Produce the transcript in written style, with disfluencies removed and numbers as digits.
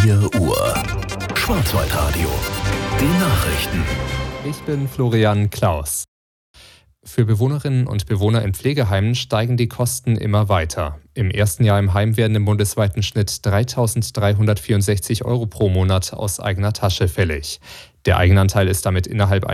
4 Uhr. Schwarzwaldradio. Die Nachrichten. Ich bin Florian Klaus. Für Bewohnerinnen und Bewohner in Pflegeheimen steigen die Kosten immer weiter. Im ersten Jahr im Heim werden im bundesweiten Schnitt 3.364 € pro Monat aus eigener Tasche fällig. Der Eigenanteil ist damit innerhalb